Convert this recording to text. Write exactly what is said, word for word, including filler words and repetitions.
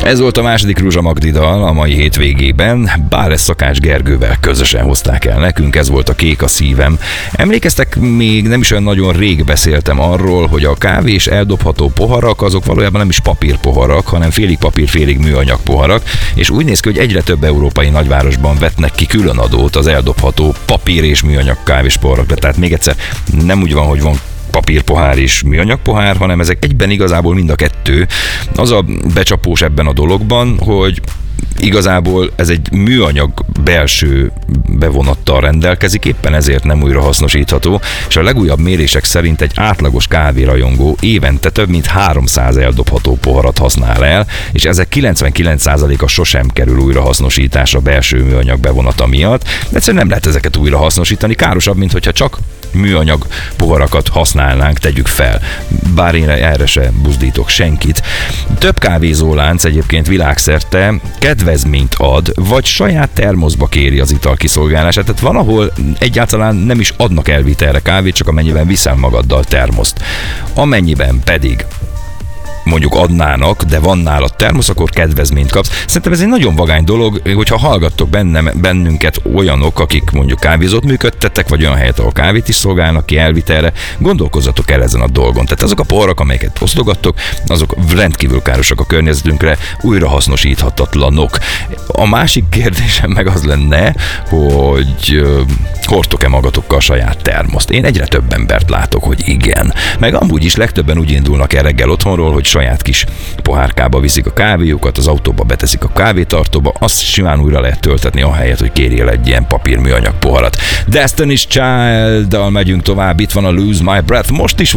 Ez volt a második Ruzsa Magdi dal a mai hétvégében, Báles Szakács Gergővel közösen hozták el nekünk, ez volt a Kék a szívem. Emlékeztek, még nem is olyan nagyon rég beszéltem arról, hogy a kávés eldobható poharak, azok valójában nem is papírpoharak, hanem félig papír, félig műanyag poharak, és úgy néz ki, hogy egyre több európai nagyvárosban vetnek ki külön adót az eldobható papír és műanyag kávés poharakra. Tehát még egyszer, nem úgy van, hogy van papírpohár és műanyag pohár, hanem ezek egyben igazából mind a kettő. Az a becsapós ebben a dologban, hogy igazából ez egy műanyag belső bevonattal rendelkezik, éppen ezért nem újra hasznosítható, és a legújabb mérések szerint egy átlagos kávérajongó évente több mint háromszáz eldobható poharat használ el, és ezek kilencvenkilenc százaléka sosem kerül újra hasznosításra belső műanyag bevonata miatt. De egyszerűen nem lehet ezeket újra hasznosítani, károsabb, mint hogyha csak műanyag poharakat használnánk, tegyük fel. Bár én erre se buzdítok senkit. Több kávézólánc egyébként világszerte kedvezményt ad, vagy saját termoszba kéri az ital kiszolgálását. Tehát van, ahol egyáltalán nem is adnak elvitelre kávét, csak amennyiben viszel magaddal termoszt. Amennyiben pedig mondjuk adnának, de van nálad termosz, akkor kedvezményt kapsz. Szerintem ez egy nagyon vagány dolog, hogyha hallgattok bennem, bennünket olyanok, akik mondjuk kávézót működtettek, vagy olyan helyet, ahol kávét is szolgálnak ki elvitelre, gondolkozzatok el ezen a dolgon. Tehát azok a poharak, amelyeket osztogattok, azok rendkívül károsak a környezetünkre, újra hasznosíthatatlanok. A másik kérdésem meg az lenne, hogy hordtok-e magatokkal saját termoszt? Én egyre több embert látok, hogy igen. Meg amúgy is legtöbben úgy indulnak el reggel otthonról, hogy saját kis pohárkába viszik a kávéjukat, az autóba beteszik a kávétartóba, azt simán újra lehet töltetni ahelyett, hogy kérjél egy ilyen papírműanyag poharat. Destiny's Child-dal megyünk tovább, itt van a Lose My Breath, most is